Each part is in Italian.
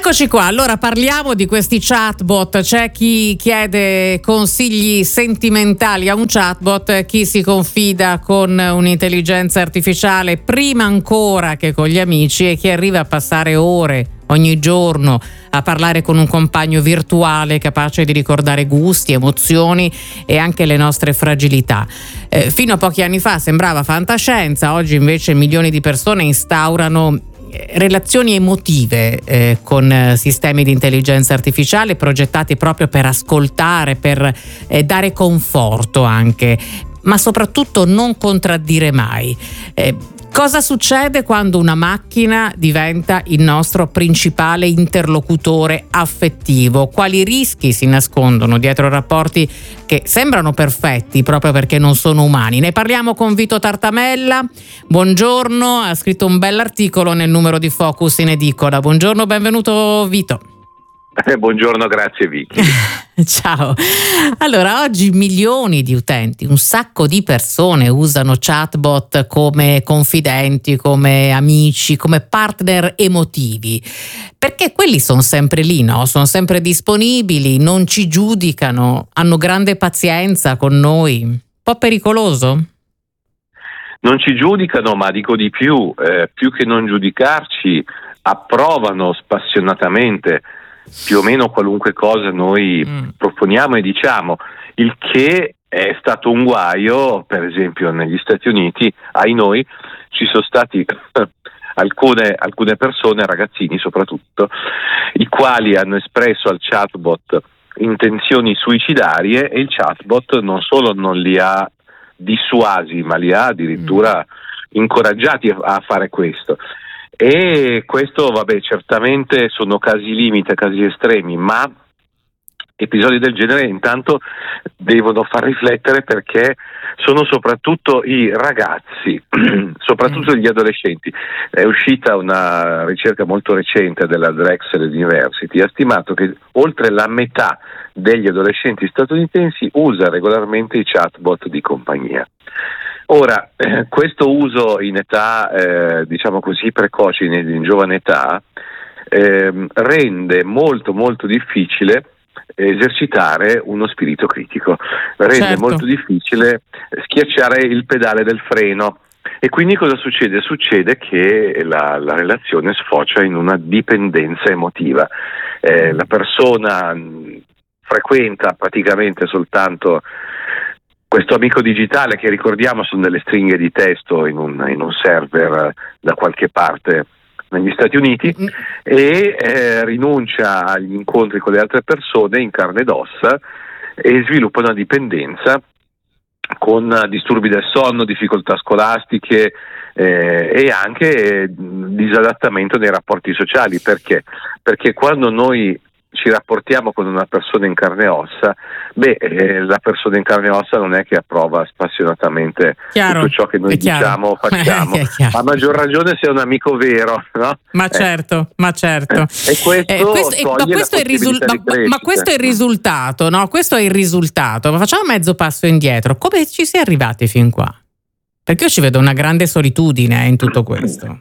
Eccoci qua, allora parliamo di questi chatbot. C'è chi chiede consigli sentimentali a un chatbot, chi si confida con un'intelligenza artificiale prima ancora che con gli amici, e chi arriva a passare ore ogni giorno a parlare con un compagno virtuale capace di ricordare gusti, emozioni e anche le nostre fragilità. Fino a pochi anni fa sembrava fantascienza, oggi invece milioni di persone instaurano relazioni emotive con sistemi di intelligenza artificiale progettati proprio per ascoltare, per dare conforto anche, ma soprattutto non contraddire mai. Cosa succede quando una macchina diventa il nostro principale interlocutore affettivo? Quali rischi si nascondono dietro rapporti che sembrano perfetti proprio perché non sono umani? Ne parliamo con Vito Tartamella. Buongiorno, ha scritto un bell'articolo nel numero di Focus in edicola. Buongiorno, benvenuto Vito. Buongiorno, grazie Vicky. Ciao. Allora, oggi milioni di utenti, un sacco di persone usano chatbot come confidenti, come amici, come partner emotivi, perché quelli sono sempre lì, no? Sono sempre disponibili, non ci giudicano, hanno grande pazienza con noi. Un po' pericoloso? Non ci giudicano, ma dico di più che non giudicarci, approvano spassionatamente più o meno qualunque cosa noi proponiamo e diciamo, il che è stato un guaio. Per esempio negli Stati Uniti, ai noi, ci sono stati alcune persone, ragazzini soprattutto, i quali hanno espresso al chatbot intenzioni suicidarie, e il chatbot non solo non li ha dissuasi, ma li ha addirittura incoraggiati a fare questo. E questo, certamente sono casi limite, casi estremi, ma episodi del genere intanto devono far riflettere, perché sono soprattutto i ragazzi, soprattutto gli adolescenti. È uscita una ricerca molto recente della Drexel University, ha stimato che oltre la metà degli adolescenti statunitensi usa regolarmente i chatbot di compagnia. Ora, questo uso in età, diciamo così, precoci, in giovane età, rende molto molto difficile esercitare uno spirito critico, rende molto difficile schiacciare il pedale del freno. E quindi cosa succede? Succede che la relazione sfocia in una dipendenza emotiva. La persona frequenta praticamente soltanto questo amico digitale, che ricordiamo sono delle stringhe di testo in un server da qualche parte negli Stati Uniti, e rinuncia agli incontri con le altre persone in carne ed ossa, e sviluppa una dipendenza con disturbi del sonno, difficoltà scolastiche e anche disadattamento nei rapporti sociali. Perché quando noi ci rapportiamo con una persona in carne e ossa, la persona in carne e ossa non è che approva spassionatamente tutto ciò che noi diciamo, facciamo, a maggior ragione se è un amico vero, no? Ma certo. E questo è il risultato, no? Questo è il risultato. Ma facciamo mezzo passo indietro. Come ci si è arrivati fin qua? Perché io ci vedo una grande solitudine in tutto questo.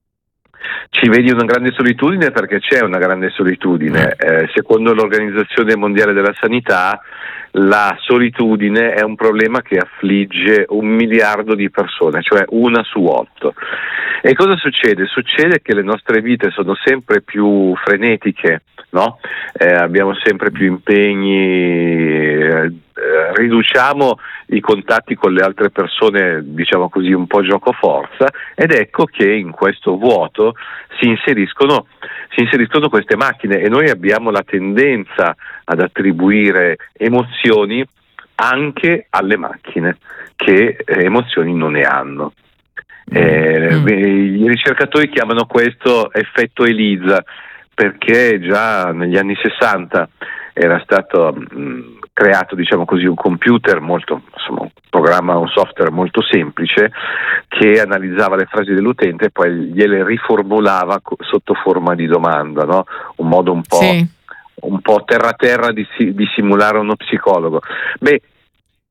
Ci vedi una grande solitudine perché c'è una grande solitudine. Secondo l'Organizzazione Mondiale della Sanità, la solitudine è un problema che affligge 1 miliardo di persone, cioè 1 su 8. E cosa succede? Succede che le nostre vite sono sempre più frenetiche, no? Abbiamo sempre più impegni, riduciamo i contatti con le altre persone, diciamo così, un po' giocoforza, ed ecco che in questo vuoto si inseriscono queste macchine, e noi abbiamo la tendenza ad attribuire emozioni anche alle macchine, che emozioni non ne hanno. I ricercatori chiamano questo effetto ELISA, perché già negli anni 60 era stato creato, diciamo così, un computer un software molto semplice, che analizzava le frasi dell'utente e poi gliele riformulava sotto forma di domanda, no? Un modo un po' terra di simulare uno psicologo.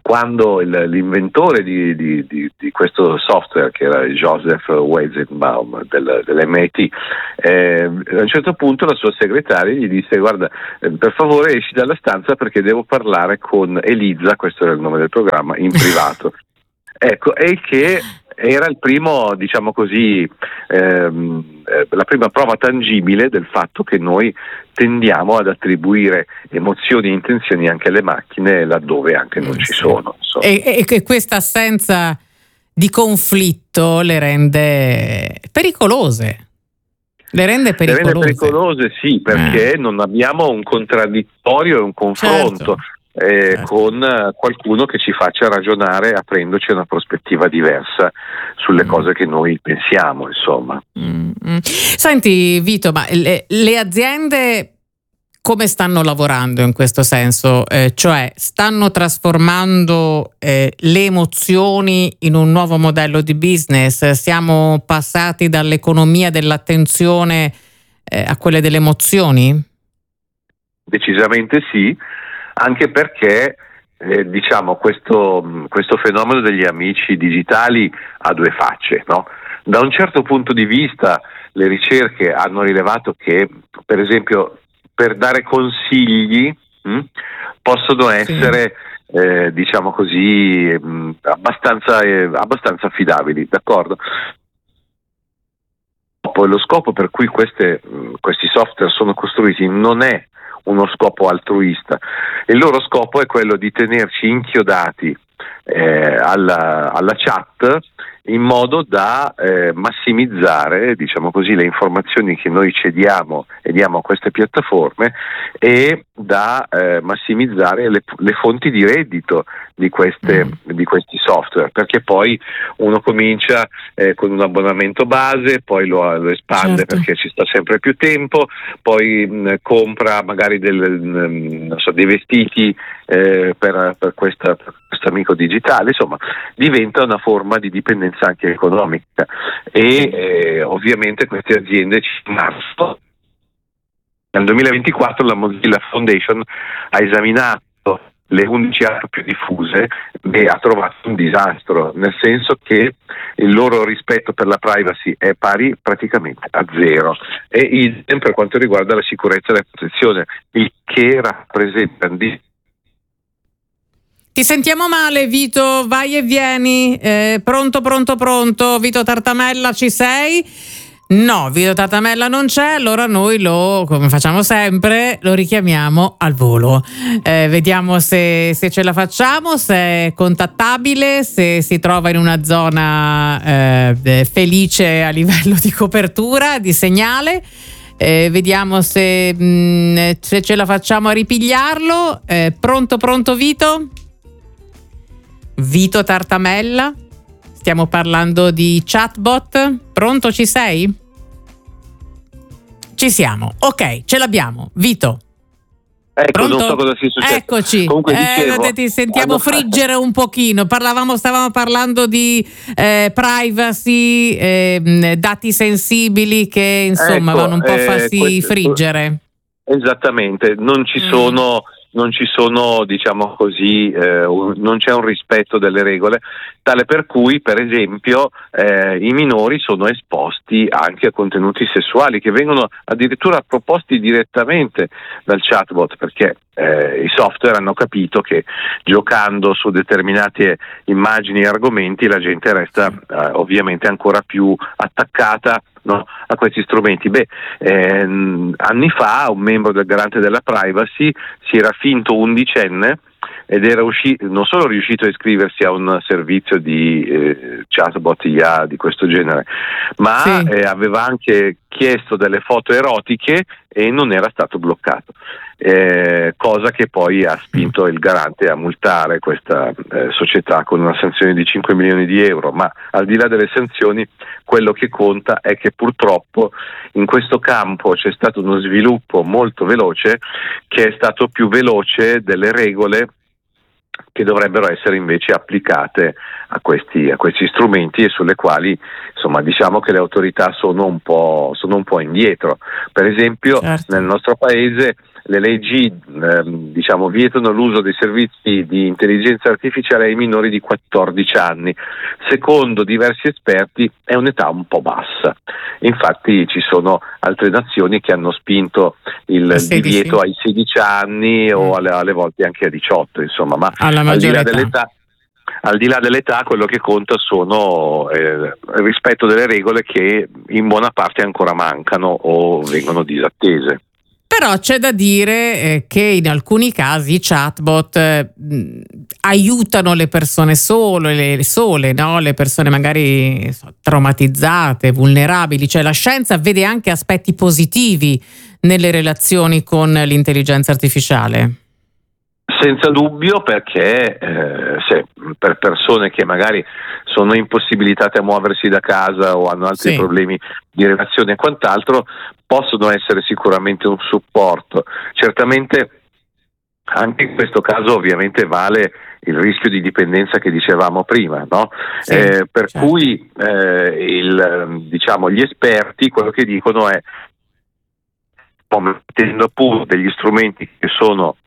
quando l'inventore di questo software, che era Joseph Weizenbaum dell'MIT, a un certo punto la sua segretaria gli disse: guarda, per favore esci dalla stanza perché devo parlare con Eliza, questo era il nome del programma, in privato. Ecco, e che era il primo, diciamo così, la prima prova tangibile del fatto che noi tendiamo ad attribuire emozioni e intenzioni anche alle macchine laddove anche non ci sono. E che questa assenza di conflitto le rende pericolose. Le rende pericolose, sì, perché non abbiamo un contraddittorio e un confronto. Con qualcuno che ci faccia ragionare aprendoci una prospettiva diversa sulle cose che noi pensiamo, insomma. Senti Vito, ma le aziende come stanno lavorando in questo senso? Cioè stanno trasformando le emozioni in un nuovo modello di business? Siamo passati dall'economia dell'attenzione a quelle delle emozioni? Decisamente sì. Anche perché diciamo questo fenomeno degli amici digitali ha due facce, no? Da un certo punto di vista le ricerche hanno rilevato che, per esempio, per dare consigli possono essere diciamo così abbastanza affidabili, d'accordo? Poi lo scopo per cui questi software sono costruiti non è uno scopo altruista. Il loro scopo è quello di tenerci inchiodati alla chat in modo da massimizzare, diciamo così, le informazioni che noi cediamo e diamo a queste piattaforme e da massimizzare le fonti di reddito di questi software, perché poi uno comincia con un abbonamento base, poi lo espande, certo, perché ci sta sempre più tempo, poi compra magari dei vestiti per questo amico digitale, insomma diventa una forma di dipendenza anche economica e ovviamente queste aziende nel 2024 la Mozilla Foundation ha esaminato le 11 app più diffuse e ha trovato un disastro, nel senso che il loro rispetto per la privacy è pari praticamente a zero, e idem per quanto riguarda la sicurezza e la protezione, il che rappresenta Ti sentiamo male, Vito, vai e vieni. Pronto. Vito Tartamella, ci sei? No, Vito Tartamella non c'è, allora noi come facciamo sempre, lo richiamiamo al volo. Vediamo se ce la facciamo, se è contattabile, se si trova in una zona felice a livello di copertura, di segnale. Vediamo se ce la facciamo a ripigliarlo. Pronto Vito? Vito Tartamella, stiamo parlando di chatbot. Pronto, ci sei? Ci siamo, ok, ce l'abbiamo. Vito, ecco, pronto? Non so cosa sia successo. Eccoci. Comunque dicevo, ti sentiamo friggere un pochino. Stavamo parlando di privacy, dati sensibili che insomma vanno un po' a farsi friggere. Esattamente, non ci sono, diciamo così, non c'è un rispetto delle regole, tale per cui, per esempio, i minori sono esposti anche a contenuti sessuali che vengono addirittura proposti direttamente dal chatbot, perché i software hanno capito che giocando su determinate immagini e argomenti la gente resta ovviamente ancora più attaccata, no, a questi strumenti. Anni fa un membro del Garante della Privacy si era finto 11enne ed era non solo riuscito a iscriversi a un servizio di chatbot IA di questo genere, ma aveva anche chiesto delle foto erotiche e non era stato bloccato, cosa che poi ha spinto il garante a multare questa società con una sanzione di 5 milioni di euro. Ma al di là delle sanzioni, quello che conta è che purtroppo in questo campo c'è stato uno sviluppo molto veloce, che è stato più veloce delle regole che dovrebbero essere invece applicate a questi strumenti, e sulle quali insomma diciamo che le autorità sono un po' indietro. Per esempio, certo, nel nostro paese le leggi diciamo vietano l'uso dei servizi di intelligenza artificiale ai minori di 14 anni. Secondo diversi esperti è un'età un po' bassa. Infatti ci sono altre nazioni che hanno spinto il divieto ai 16 anni o alle volte anche a 18, insomma, ma al di là dell'età quello che conta sono il rispetto delle regole che in buona parte ancora mancano o vengono disattese. Però c'è da dire che in alcuni casi i chatbot aiutano le persone sole, no? Le persone magari traumatizzate, vulnerabili, cioè la scienza vede anche aspetti positivi nelle relazioni con l'intelligenza artificiale. Senza dubbio, perché se per persone che magari sono impossibilitate a muoversi da casa o hanno altri problemi di relazione e quant'altro, possono essere sicuramente un supporto. Certamente anche in questo caso ovviamente vale il rischio di dipendenza che dicevamo prima, no? Cui diciamo gli esperti quello che dicono è, mettendo a punto degli strumenti che hanno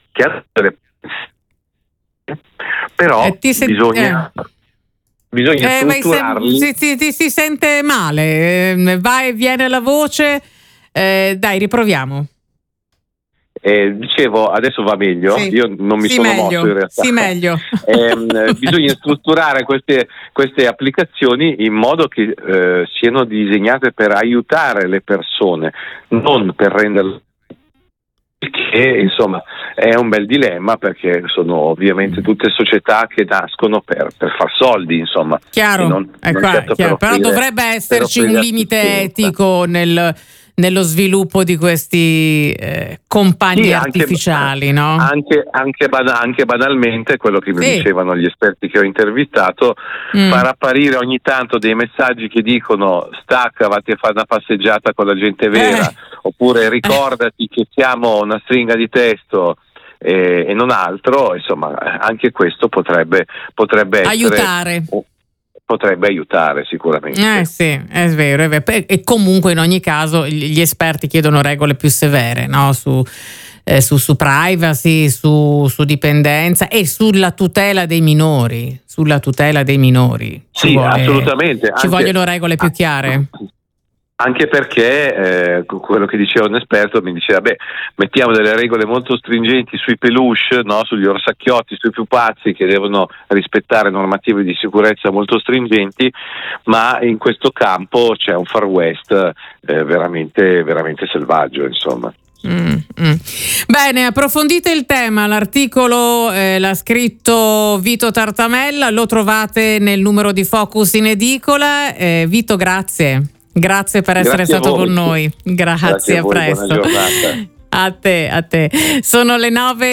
però bisogna strutturarli. Si sente male, va e viene la voce, dai, riproviamo. Dicevo, adesso va meglio? Io non mi sono mosso in realtà. Sì, meglio. Bisogna strutturare queste applicazioni in modo che siano disegnate per aiutare le persone, non per renderle, che insomma è un bel dilemma, perché sono ovviamente tutte società che nascono per far soldi, insomma. Chiaro, però dovrebbe esserci un limite etico nello sviluppo di questi compagni artificiali, no? Anche banalmente quello che mi dicevano gli esperti che ho intervistato, far apparire ogni tanto dei messaggi che dicono stacca, vatti a fare una passeggiata con la gente vera, oppure ricordati che siamo una stringa di testo e non altro, insomma anche questo potrebbe aiutare. Potrebbe aiutare sicuramente. Sì, è vero. E comunque in ogni caso gli esperti chiedono regole più severe, no? Su privacy, su dipendenza e sulla tutela dei minori. Sì, assolutamente. Ci vogliono regole più chiare. Anche perché quello che diceva un esperto mi diceva mettiamo delle regole molto stringenti sui peluche, no? Sugli orsacchiotti, sui pupazzi, che devono rispettare normative di sicurezza molto stringenti, ma in questo campo c'è un far west veramente, veramente selvaggio, insomma. Bene, approfondite il tema, l'articolo l'ha scritto Vito Tartamella, lo trovate nel numero di Focus in edicola. Vito, grazie per essere stato con noi. Grazie, a presto. Buona giornata. A te. Sono le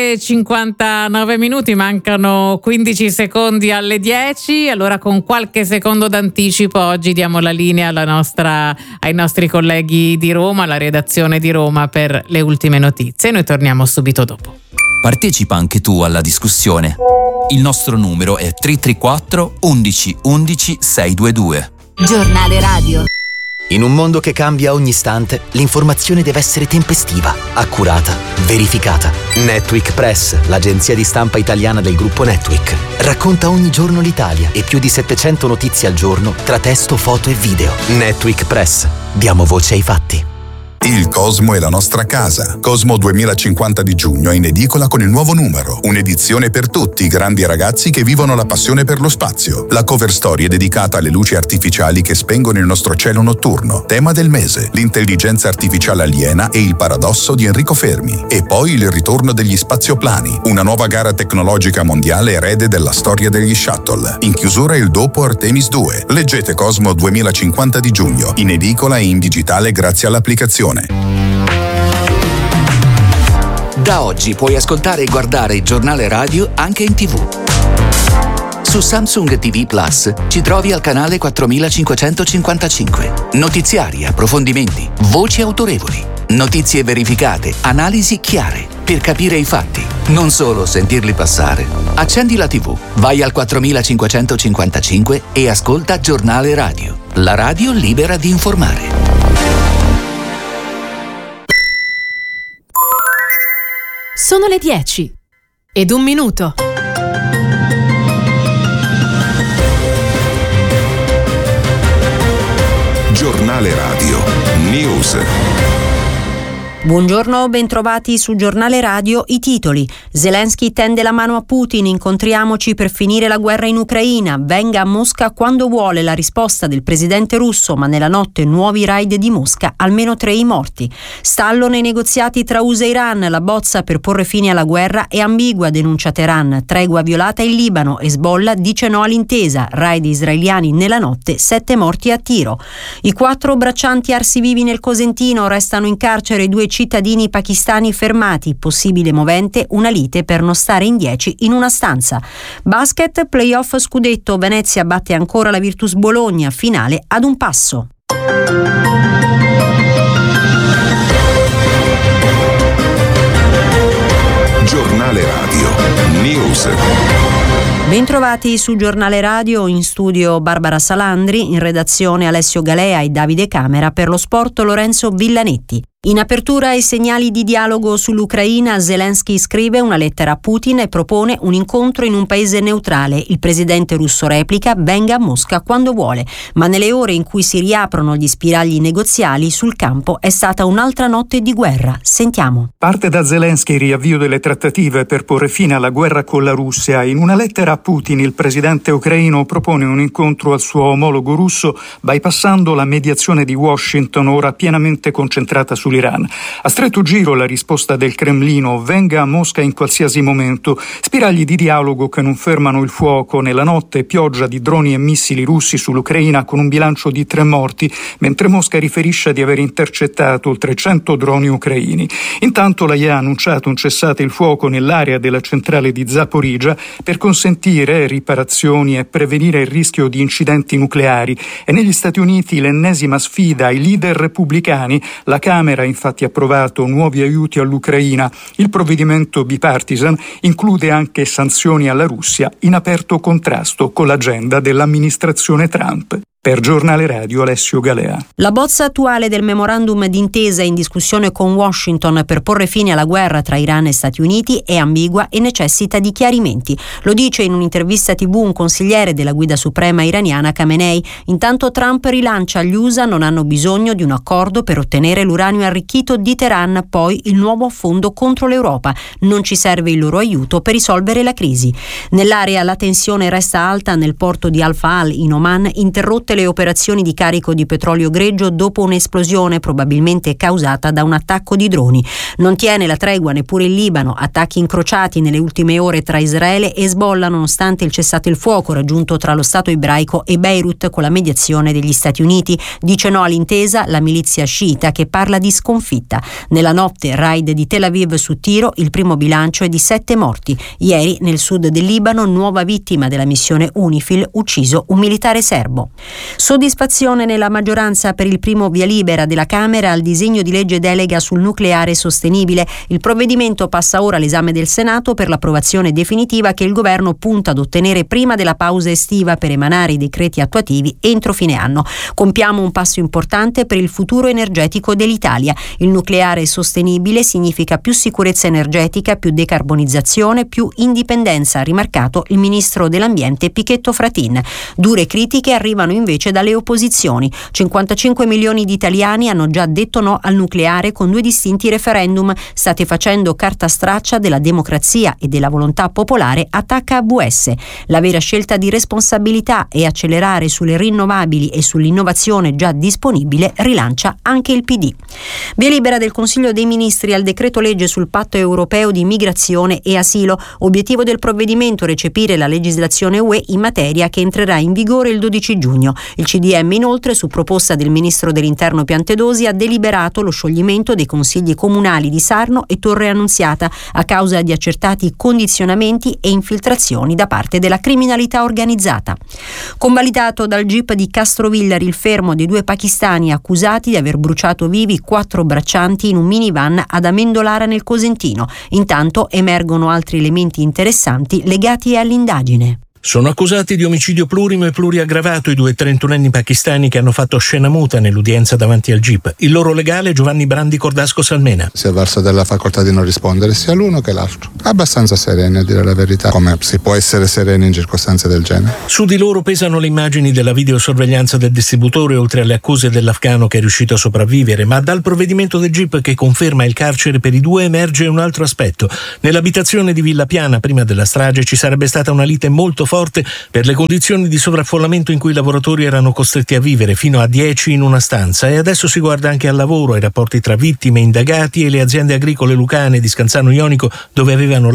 9:59, mancano 15 secondi alle 10. Allora, con qualche secondo d'anticipo, oggi diamo la linea ai nostri colleghi di Roma, alla redazione di Roma, per le ultime notizie. Noi torniamo subito dopo. Partecipa anche tu alla discussione. Il nostro numero è 334 11 11 622. Giornale radio. In un mondo che cambia ogni istante, l'informazione deve essere tempestiva, accurata, verificata. Netweek Press, l'agenzia di stampa italiana del gruppo Netweek, racconta ogni giorno l'Italia e più di 700 notizie al giorno tra testo, foto e video. Netweek Press. Diamo voce ai fatti. Il Cosmo è la nostra casa. Cosmo 2050 di giugno è in edicola con il nuovo numero. Un'edizione per tutti i grandi ragazzi che vivono la passione per lo spazio. La cover story è dedicata alle luci artificiali che spengono il nostro cielo notturno. Tema del mese: l'intelligenza artificiale aliena e il paradosso di Enrico Fermi. E poi il ritorno degli spazioplani, una nuova gara tecnologica mondiale erede della storia degli shuttle. In chiusura il dopo Artemis 2. Leggete Cosmo 2050 di giugno, in edicola e in digitale grazie all'applicazione. Da oggi puoi ascoltare e guardare il giornale radio anche in TV. Su Samsung TV Plus ci trovi al canale 4555. Notiziari, approfondimenti, voci autorevoli, notizie verificate, analisi chiare, per capire i fatti, non solo sentirli passare. Accendi la TV, vai al 4555 e ascolta Giornale Radio, la radio libera di informare. Sono le 10:01. Giornale Radio News. Buongiorno, bentrovati su Giornale Radio. I titoli: Zelensky tende la mano a Putin, incontriamoci per finire la guerra in Ucraina, venga a Mosca quando vuole, la risposta del presidente russo, ma nella notte nuovi raid di Mosca, almeno 3 i morti. Stallo nei negoziati tra USA e Iran, la bozza per porre fine alla guerra è ambigua, denuncia Teheran, tregua violata in Libano, Hezbollah dice no all'intesa, raid israeliani nella notte, 7 morti a tiro. I 4 braccianti arsi vivi nel Cosentino, restano in carcere i 2 cittadini pakistani fermati, possibile movente una lite per non stare in 10 in una stanza. Basket, playoff scudetto, Venezia batte ancora la Virtus Bologna, finale ad un passo. Giornale Radio News. Bentrovati su Giornale Radio, in studio Barbara Salandri, in redazione Alessio Galea e Davide Camera, per lo sport Lorenzo Villanetti. In apertura ai segnali di dialogo sull'Ucraina, Zelensky scrive una lettera a Putin e propone un incontro in un paese neutrale. Il presidente russo replica: venga a Mosca quando vuole. Ma nelle ore in cui si riaprono gli spiragli negoziali, sul campo è stata un'altra notte di guerra. Sentiamo. Parte da Zelensky il riavvio delle trattative per porre fine alla guerra con la Russia. In una lettera a Putin, il presidente ucraino propone un incontro al suo omologo russo, bypassando la mediazione di Washington, ora pienamente concentrata sull'Iran. A stretto giro la risposta del Cremlino: venga a Mosca in qualsiasi momento. Spiragli di dialogo che non fermano il fuoco. Nella notte pioggia di droni e missili russi sull'Ucraina con un bilancio di 3 morti, mentre Mosca riferisce di aver intercettato oltre 100 droni ucraini. Intanto lei ha annunciato un cessate il fuoco nell'area della centrale di Zaporizhzhia per consentire riparazioni e prevenire il rischio di incidenti nucleari. E negli Stati Uniti l'ennesima sfida ai leader repubblicani. La Camera ha infatti approvato nuovi aiuti all'Ucraina. Il provvedimento bipartisan include anche sanzioni alla Russia, in aperto contrasto con l'agenda dell'amministrazione Trump. Per Giornale Radio Alessio Galea. La bozza attuale del memorandum d'intesa in discussione con Washington per porre fine alla guerra tra Iran e Stati Uniti è ambigua e necessita di chiarimenti. Lo dice in un'intervista TV un consigliere della guida suprema iraniana Khamenei. Intanto Trump rilancia: gli USA non hanno bisogno di un accordo per ottenere l'uranio arricchito di Teheran, poi il nuovo affondo contro l'Europa. Non ci serve il loro aiuto per risolvere la crisi. Nell'area la tensione resta alta nel porto di Al-Faal in Oman, interrotte le operazioni di carico di petrolio greggio dopo un'esplosione probabilmente causata da un attacco di droni. Non tiene la tregua neppure il Libano, attacchi incrociati nelle ultime ore tra Israele e Hezbollah nonostante il cessate il fuoco raggiunto tra lo Stato ebraico e Beirut con la mediazione degli Stati Uniti. Dice no all'intesa la milizia sciita, che parla di sconfitta. Nella notte raid di Tel Aviv su Tiro, il primo bilancio è di 7 morti. Ieri nel sud del Libano, nuova vittima della missione UNIFIL, ucciso un militare serbo. Soddisfazione nella maggioranza per il primo via libera della Camera al disegno di legge delega sul nucleare sostenibile. Il provvedimento passa ora all'esame del Senato per l'approvazione definitiva che il governo punta ad ottenere prima della pausa estiva per emanare i decreti attuativi entro fine anno. Compiamo un passo importante per il futuro energetico dell'Italia. Il nucleare sostenibile significa più sicurezza energetica, più decarbonizzazione, più indipendenza, ha rimarcato il ministro dell'Ambiente Pichetto Fratin. Dure critiche arrivano invece dalle opposizioni. 55 milioni di italiani hanno già detto no al nucleare con 2 distinti referendum. State facendo carta straccia della democrazia e della volontà popolare, attacca AVS. La vera scelta di responsabilità è accelerare sulle rinnovabili e sull'innovazione già disponibile, rilancia anche il PD. Via libera del Consiglio dei Ministri al decreto legge sul patto europeo di migrazione e asilo. Obiettivo del provvedimento: recepire la legislazione UE in materia, che entrerà in vigore il 12 giugno. Il CDM inoltre, su proposta del ministro dell'Interno Piantedosi, ha deliberato lo scioglimento dei consigli comunali di Sarno e Torre Annunziata a causa di accertati condizionamenti e infiltrazioni da parte della criminalità organizzata. Convalidato dal GIP di Castrovillari il fermo dei 2 pakistani accusati di aver bruciato vivi 4 braccianti in un minivan ad Amendolara nel Cosentino. Intanto emergono altri elementi interessanti legati all'indagine. Sono accusati di omicidio plurimo e pluriaggravato i 2 trentunenni pakistani che hanno fatto scena muta nell'udienza davanti al GIP. Il loro legale Giovanni Brandi Cordasco Salmena. Si avversa della facoltà di non rispondere sia l'uno che l'altro. Abbastanza sereni, a dire la verità, come si può essere sereni in circostanze del genere. Su di loro pesano le immagini della videosorveglianza del distributore, oltre alle accuse dell'afgano che è riuscito a sopravvivere, ma dal provvedimento del GIP che conferma il carcere per i 2 emerge un altro aspetto. Nell'abitazione di Villa Piana, prima della strage, ci sarebbe stata una lite molto forte per le condizioni di sovraffollamento in cui i lavoratori erano costretti a vivere, fino a 10 in una stanza, e adesso si guarda anche al lavoro, ai rapporti tra vittime, indagati e le aziende agricole lucane di Scanzano Jonico, dove avevano